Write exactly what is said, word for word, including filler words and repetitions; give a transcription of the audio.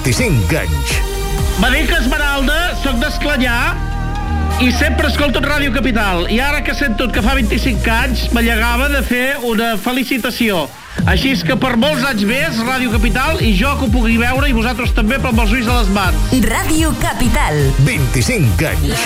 vint-i-cinc anys. Me dic Esmeralda, soc d'Esclanyà i sempre escolto Ràdio Capital. I ara que sento que fa vint-i-cinc anys, me llegava de fer una felicitació. Així és que per molts anys més, Ràdio Capital, i jo que ho pugui veure, i vosaltres també, però amb els ulls de les mans. Ràdio Capital. vint-i-cinc anys.